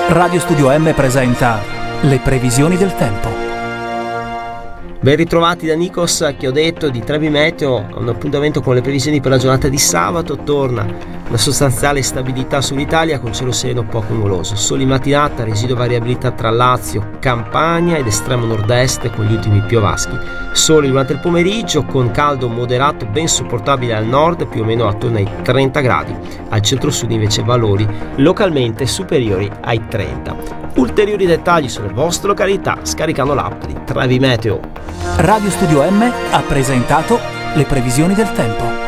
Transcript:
Radio Studio M presenta le previsioni del tempo. Ben ritrovati da Nikos che ho detto di Trebi Meteo, un appuntamento con le previsioni per la giornata di sabato. Torna una sostanziale stabilità sull'Italia con cielo sereno poco nuvoloso, sole in mattinata, residua variabilità tra Lazio, Campania ed estremo nord-est con gli ultimi piovaschi, sole durante il pomeriggio con caldo moderato ben sopportabile al nord più o meno attorno ai 30 gradi, al centro-sud invece valori localmente superiori ai 30. Ulteriori dettagli sulle vostre località scaricando l'app di Trebi Meteo. Radio Studio M ha presentato le previsioni del tempo.